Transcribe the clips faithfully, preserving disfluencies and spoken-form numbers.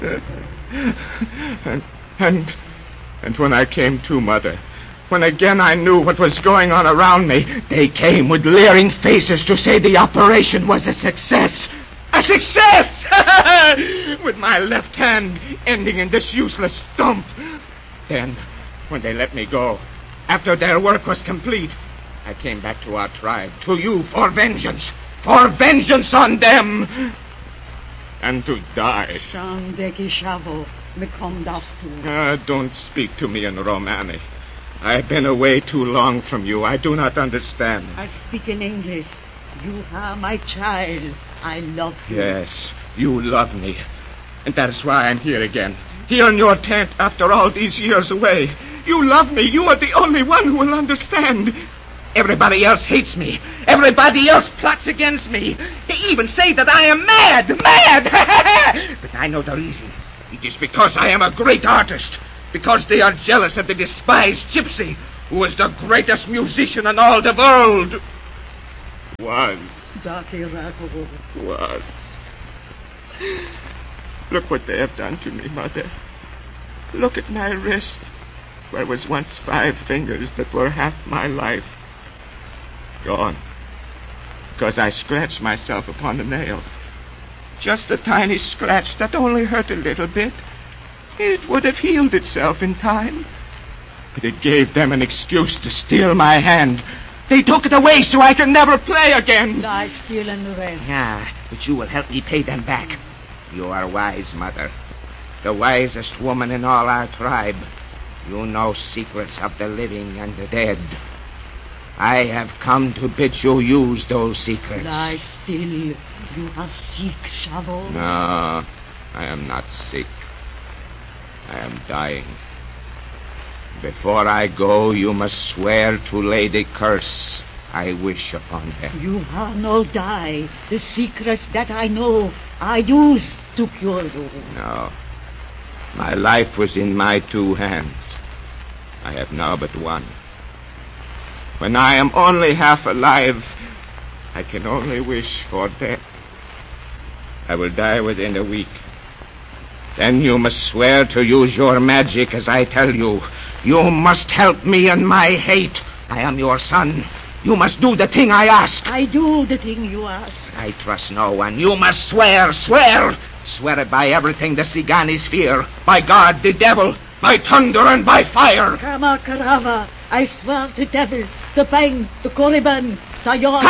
And, and, and when I came to, Mother, when again I knew what was going on around me, they came with leering faces to say the operation was a success. A success! With my left hand ending in this useless stump. Then, when they let me go, after their work was complete, I came back to our tribe, to you, for vengeance. For vengeance on them. And to die. Ah, don't speak to me in Romani. I've been away too long from you. I do not understand. I speak in English. You are my child. I love you. Yes, you love me. And that is why I'm here again. Here in your tent after all these years away. You love me. You are the only one who will understand. Everybody else hates me. Everybody else plots against me. They even say that I am mad. Mad! But I know the reason. It is because I am a great artist. Because they are jealous of the despised gypsy, who is the greatest musician in all the world. Was. Was. Look what they have done to me, Mother. Look at my wrist, where was once five fingers that were half my life. Gone. Because I scratched myself upon the nail. Just a tiny scratch that only hurt a little bit. It would have healed itself in time. But it gave them an excuse to steal my hand. They took it away so I can never play again. Lie still and rest. Ah, but you will help me pay them back. You are wise, Mother. The wisest woman in all our tribe. You know secrets of the living and the dead. I have come to bid you use those secrets. Lie still. You are sick, Shavo. No, I am not sick. I am dying. Before I go, you must swear to lay the curse I wish upon them. You are no die. The secrets that I know, I use to cure you. No. My life was in my two hands. I have now but one. When I am only half alive, I can only wish for death. I will die within a week. Then you must swear to use your magic as I tell you. You must help me in my hate. I am your son. You must do the thing I ask. I do the thing you ask. I trust no one. You must swear, swear. Swear it by everything the Siganis fear. By God, the devil, by thunder and by fire. Kama Karava, I swear to devil, to Bang, to Koriban, Sayon.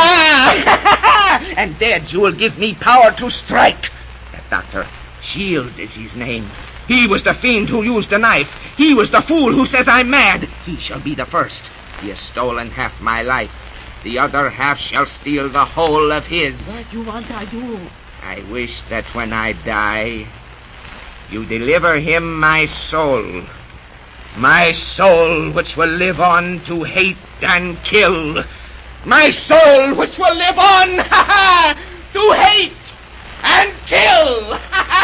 Ha! And dead, you will give me power to strike. That doctor, Shields is his name. He was the fiend who used the knife. He was the fool who says I'm mad. He shall be the first. He has stolen half my life. The other half shall steal the whole of his. What you want I do? I wish that when I die, you deliver him my soul. My soul which will live on to hate and kill. My soul which will live on, ha ha, to hate and kill. Ha ha